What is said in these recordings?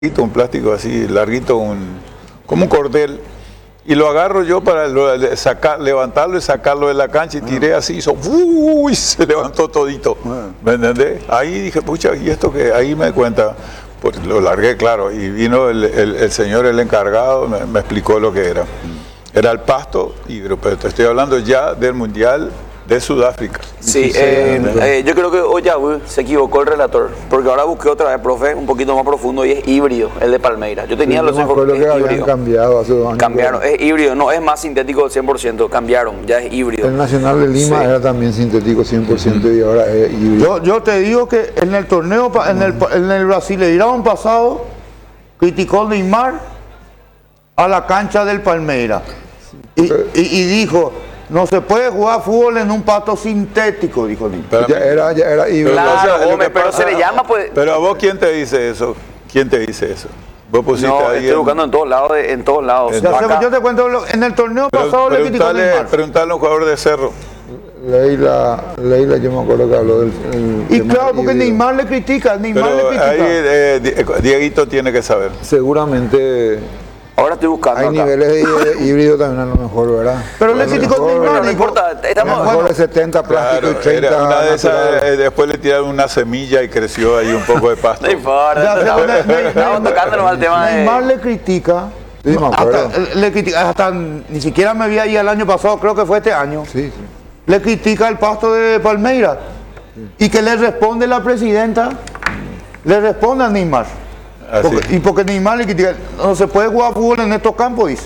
un plástico así larguito, como un cordel, y lo agarro yo para levantarlo y sacarlo de la cancha y tiré así, hizo ¡uy! Se levantó todito, ¿me entendés? Ahí dije, pucha, ¿y esto qué? Ahí me di cuenta, pues lo largué, claro, y vino el señor, el encargado, me explicó lo que era. Era el pasto híbrido, pero te estoy hablando ya del Mundial de Sudáfrica. Sí, yo creo que Oyabu se equivocó el relator, porque ahora busqué otra vez, profe, un poquito más profundo y es híbrido, el de Palmeiras. Yo tenía los recuerdo que habían cambiado hace 2 años. Cambiaron, es híbrido, no es más sintético del 100%, cambiaron, ya es híbrido. El Nacional de Lima era también sintético 100% y ahora es híbrido. Yo te digo que en el torneo, en el Brasileirão pasado, criticó Neymar a la cancha del Palmeiras y dijo: no se puede jugar fútbol en un pasto sintético, dijo Neymar. Ya era híbrido. Claro, hombre, pero se le llama pues. Pero a vos, ¿quién te dice eso? ¿Quién te dice eso? Vos pusiste No, ahí estoy buscando en todos lados, en todos lados. Yo te cuento, en el torneo pasado le criticó Neymar. Preguntale a un jugador de Cerro. Leila, yo me acuerdo que habló del... Y claro, porque Neymar le critica, Ahí Dieguito tiene que saber. Seguramente... Ahora estoy buscando hay acá. niveles de híbrido también a lo mejor, ¿verdad? Pero le criticó Neymar, no importa, estamos... A lo mejor de 70 plástico y 30 una de esas, natural. después le tiraron una semilla y creció ahí un poco de pasto. No importa, estamos tocándonos al tema de... Neymar le critica. Sí, me acuerdo. Hasta ni siquiera me vi ahí el año pasado, creo que fue este año. Sí. Le critica el pasto de Palmeiras. Y que le responde la presidenta, le responde a Neymar. Porque Neymar le critica, no se puede jugar fútbol en estos campos, dice.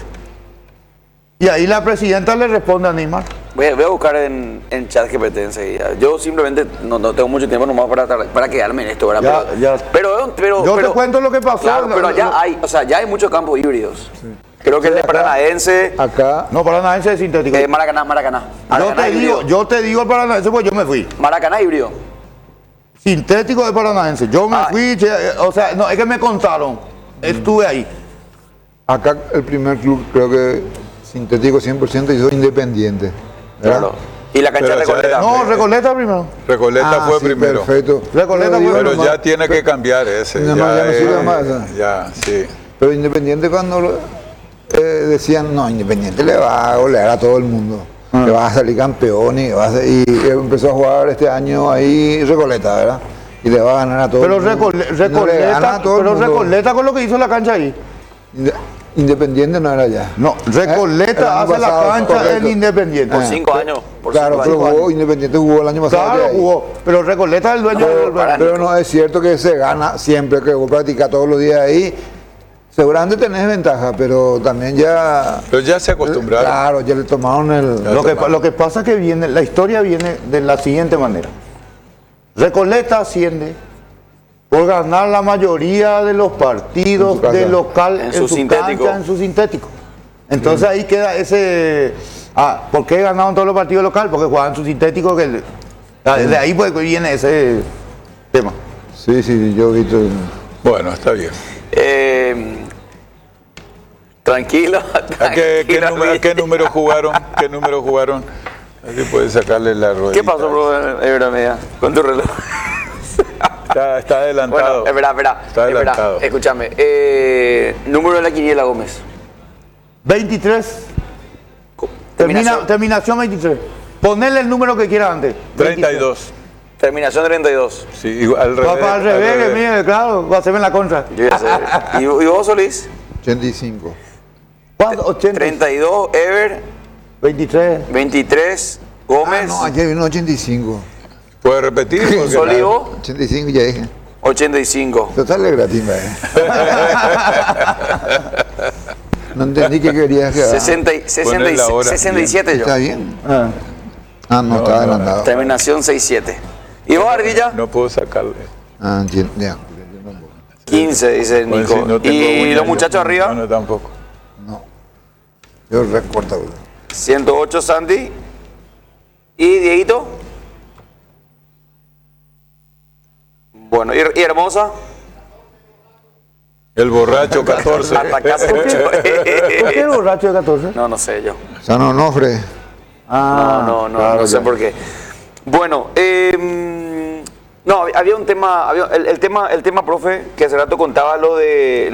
Y ahí la presidenta le responde a Neymar. Voy a buscar en ChatGPT enseguida. Yo simplemente no tengo mucho tiempo nomás para quedarme en esto, ¿verdad? Pero yo te cuento lo que pasó. Claro, pero ya hay muchos campos híbridos. Sí. Creo que el de Paranaense. Acá. No, Paranaense es sintético. Maracaná. Yo te digo el Paranaense porque yo me fui. Maracaná híbrido. Sintético de Paranaense. Yo me fui, o sea, no, es que me contaron. Estuve ahí. Acá el primer club, creo que sintético 100% y soy Independiente. ¿Verdad? Claro. ¿Y la cancha de Recoleta? No, Recoleta primero. Recoleta fue primero. Perfecto. Recoleta fue pero ya tiene que cambiar ese. Ya no sirve más. Ya, sí. Pero Independiente cuando decían, no, Independiente le va a golear a todo el mundo. Que va a salir campeón y empezó a jugar este año ahí Recoleta, ¿verdad? Y le va a ganar a todo pero el mundo. Recoleta con lo que hizo la cancha ahí. Independiente no era ya. No, Recoleta hace la cancha en Independiente. Por 5 años. Claro, pero jugó, Independiente jugó el año pasado. Claro, jugó. Pero Recoleta es el dueño del Recoleta. Pero no es cierto que se gana siempre, que vos practicas todos los días ahí. Seguramente tenés ventaja, pero también ya... Pero ya se acostumbraron. Claro, ya le tomaron el... Lo que pasa es que la historia viene de la siguiente manera. Recoleta asciende por ganar la mayoría de los partidos de local en su sintético. Entonces ahí queda ese... ¿por qué ganaron todos los partidos locales? Porque jugaban en su sintético. De ahí pues viene ese tema. Sí, yo he visto... Bueno, está bien. Tranquilo. ¿Qué número jugaron? ¿Qué número jugaron? Así puedes sacarle la ruedita. ¿Qué pasó, bro? Media, con tu reloj. Está adelantado. Bueno, Está adelantado. Escúchame. Número de la quiniela, Gómez. 23. Terminación 23. Ponele el número que quieras antes. 32. Terminación 32. Sí, al revés. Al revés, mire, claro, va a hacerme en la contra. Yo ya sé. ¿Y vos, Solís? 85. ¿Cuánto? 80. 32, Ever. 23. Gómez. No, ayer vino 85. ¿Puedes repetir? Solivo. 85 ya dije. 85. Total es gratis, No entendí qué querías que 67 yo. ¿Está bien? No, está adelantado. Terminación 67. ¿Y vos, Ardilla? No puedo sacarle. Entiendo. Ya. 15, dice Nico. Pues sí, no tengo ¿Y uña, los muchachos arriba? No, tampoco. No. Yo recuerdo. 108, Sandy. ¿Y Dieguito? Bueno, ¿y Hermosa? El borracho 14. Hasta acá se ¿Por qué el borracho de 14? No sé yo. San Onofre. No sé por qué. Bueno, No, había un tema, el tema, profe, que hace rato contaba lo de